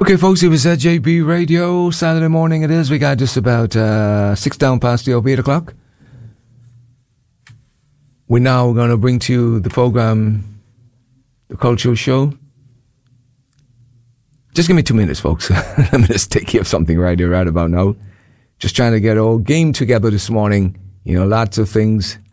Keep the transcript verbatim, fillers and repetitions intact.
Okay, folks, it was at J B Radio. Saturday morning it is. We got just about uh, six down past the eight o'clock. We're now going to bring to you the program, The Cultural Show. Just give me two minutes, folks. Let me just take care of something right here, right about now. Just trying to get all game together this morning. You know, lots of things